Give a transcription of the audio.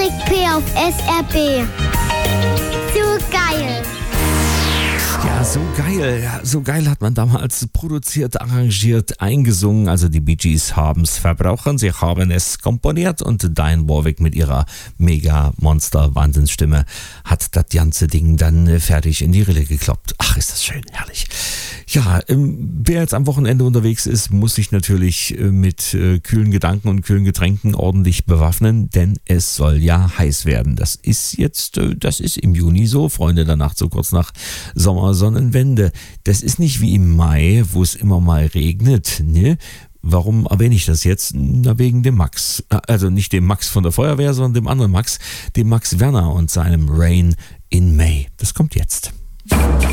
Big P auf SRB. So geil. Ja, so geil hat man damals produziert, arrangiert, eingesungen. Also die Bee Gees haben es verbrochen, sie haben es komponiert und Diane Warwick mit ihrer Mega-Monster-Wahnsinnsstimme hat das ganze Ding dann fertig in die Rille gekloppt. Ach, ist das schön, herrlich. Ja, wer jetzt am Wochenende unterwegs ist, muss sich natürlich mit kühlen Gedanken und kühlen Getränken ordentlich bewaffnen, denn es soll ja heiß werden. Das ist im Juni so, Freunde, danach so kurz nach Sommersonnenwende. Das ist nicht wie im Mai, wo es immer mal regnet, ne? Warum erwähne ich das jetzt? Na, wegen dem Max. Also nicht dem Max von der Feuerwehr, sondern dem anderen Max, dem Max Werner und seinem Rain in May. Das kommt jetzt.